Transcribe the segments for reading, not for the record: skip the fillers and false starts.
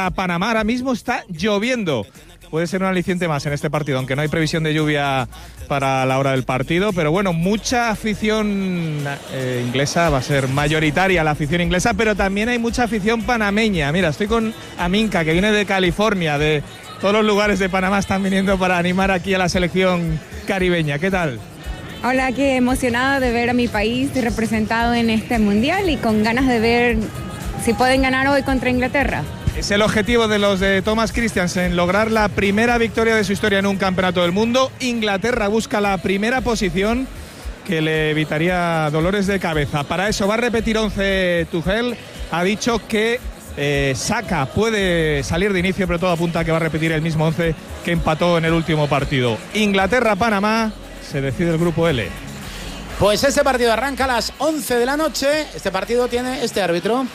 para Panamá. Ahora mismo está lloviendo. Puede ser un aliciente más en este partido, aunque no hay previsión de lluvia para la hora del partido. Pero bueno, mucha afición inglesa, va a ser mayoritaria la afición inglesa, pero también hay mucha afición panameña. Mira, estoy con Aminka, que viene de California, de todos los lugares de Panamá están viniendo para animar aquí a la selección caribeña. ¿Qué tal? Hola, qué emocionada de ver a mi país representado en este mundial y con ganas de ver si pueden ganar hoy contra Inglaterra. Es el objetivo de los de Thomas Christiansen, lograr la primera victoria de su historia en un campeonato del mundo. Inglaterra busca la primera posición, que le evitaría dolores de cabeza. Para eso va a repetir 11 Tuchel. Ha dicho que Saka puede salir de inicio, pero todo apunta a que va a repetir el mismo 11 que empató en el último partido. Inglaterra-Panamá, se decide el grupo L. Pues este partido arranca a las 11 de la noche. Este partido tiene este árbitro.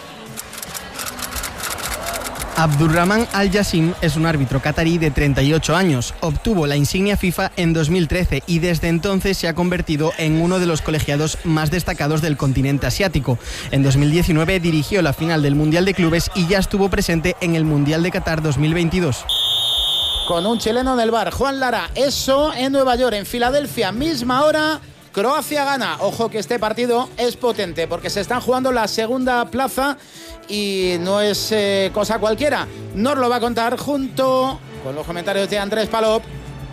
Abdurrahman Al-Yassim es un árbitro catarí de 38 años. Obtuvo la insignia FIFA en 2013 y desde entonces se ha convertido en uno de los colegiados más destacados del continente asiático. En 2019 dirigió la final del Mundial de Clubes y ya estuvo presente en el Mundial de Qatar 2022. Con un chileno en el bar, Juan Lara. Eso en Nueva York, en Filadelfia, misma hora. Croacia gana. Ojo que este partido es potente porque se están jugando la segunda plaza y no es cosa cualquiera. Nos lo va a contar junto con los comentarios de Andrés Palop,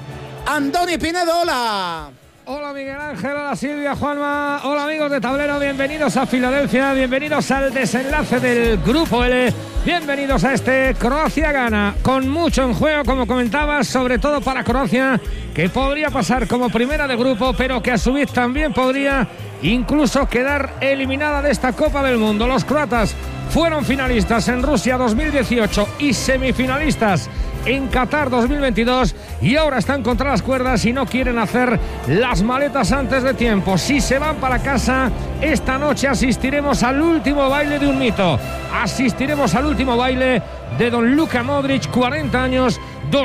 Andoni Pinedo. Hola. Hola Miguel Ángel, hola Silvia, Juanma, hola amigos de Tablero, bienvenidos a Filadelfia, bienvenidos al desenlace del Grupo L, bienvenidos a este Croacia gana, con mucho en juego, como comentabas, sobre todo para Croacia, que podría pasar como primera de grupo, pero que a su vez también podría incluso quedar eliminada de esta Copa del Mundo. Los croatas fueron finalistas en Rusia 2018 y semifinalistas en Qatar 2022 y ahora están contra las cuerdas y no quieren hacer las maletas antes de tiempo. Si se van para casa, esta noche asistiremos al último baile de un mito. Asistiremos al último baile de don Luka Modric, 40 años,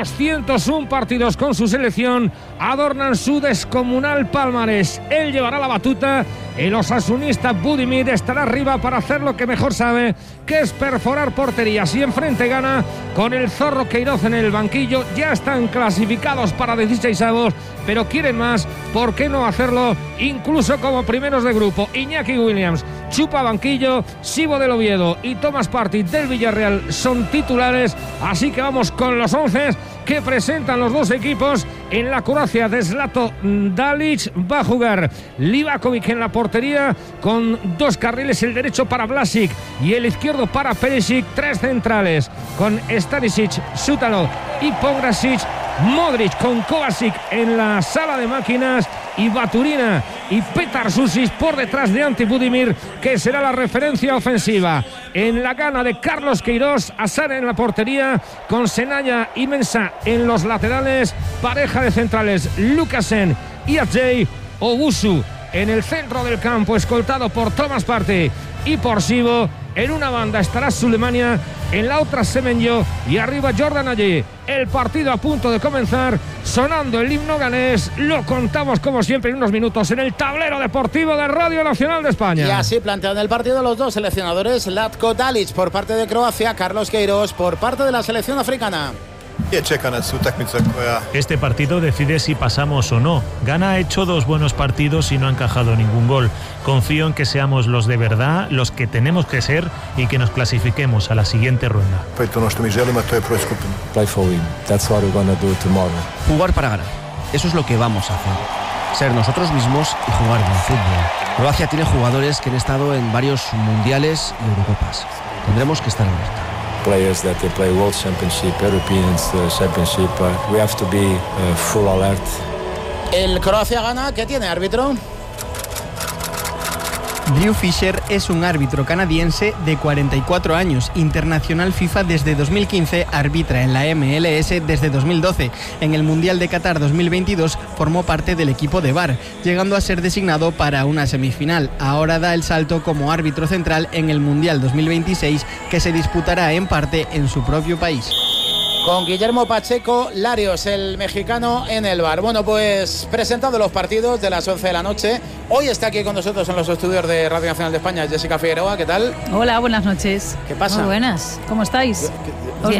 201 partidos con su selección, adornan su descomunal palmarés. Él llevará la batuta, el osasunista Budimir estará arriba para hacer lo que mejor sabe, que es perforar porterías, y enfrente gana con el Zorro Queiroz en el banquillo. Ya están clasificados para 16avos, pero quieren más. ¿Por qué no hacerlo incluso como primeros de grupo? Iñaki Williams chupa banquillo, Sibo del Oviedo y Thomas Partey del Villarreal son titulares, así que vamos con los 11 que presentan los dos equipos. En la Croacia de Zlato Dalic va a jugar Livakovic en la portería con dos carriles, el derecho para Vlasic y el izquierdo para Perisic, tres centrales con Stanisic, Sutalo y Pongrasic, Modric con Kovacic en la sala de máquinas y Baturina y Petar Susic por detrás de Ante Budimir, que será la referencia ofensiva. En la gana de Carlos Queiroz, Asar en la portería con Senaya y Mensah en los laterales, pareja de centrales Lukasen y Ajay, Obusu en el centro del campo, escoltado por Thomas Partey y por Sibo. En una banda estará Sulemania, en la otra Semenyo y arriba Jordan Ayew. El partido a punto de comenzar, sonando el himno ganés. Lo contamos como siempre en unos minutos en el tablero deportivo de Radio Nacional de España. Y así plantean el partido los dos seleccionadores, Zlatko Dalic por parte de Croacia, Carlos Queiroz por parte de la selección africana. Este partido decide si pasamos o no. Ghana ha hecho dos buenos partidos y no ha encajado ningún gol. Confío en que seamos los de verdad, los que tenemos que ser, y que nos clasifiquemos a la siguiente ronda. Jugar para ganar. Eso es lo que vamos a hacer. Ser nosotros mismos y jugar buen fútbol. Croacia tiene jugadores que han estado en varios mundiales y Eurocopas. Tendremos que estar alerta. Players that they play World Championship, European Championship, we have to be full alert. El Croacia gana, ¿qué tiene, árbitro? Drew Fisher es un árbitro canadiense de 44 años, internacional FIFA desde 2015, arbitra en la MLS desde 2012. En el Mundial de Qatar 2022 formó parte del equipo de VAR, llegando a ser designado para una semifinal. Ahora da el salto como árbitro central en el Mundial 2026, que se disputará en parte en su propio país. Con Guillermo Pacheco Larios, el mexicano, en el bar. Bueno, pues presentando los partidos de las 11 de la noche. Hoy está aquí con nosotros en los estudios de Radio Nacional de España Jessica Figueroa, ¿qué tal? Hola, buenas noches. ¿Qué pasa? Muy buenas, ¿cómo estáis? Bien.